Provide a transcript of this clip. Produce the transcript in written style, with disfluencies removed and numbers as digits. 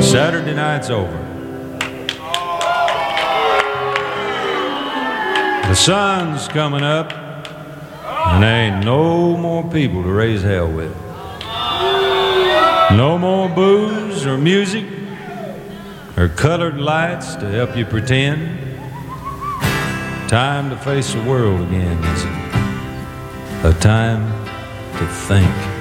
Saturday night's over. The sun's coming up, and there ain't no more people to raise hell with. No more booze or music or colored lights to help you pretend. Time to face the world again, is it? A time to think.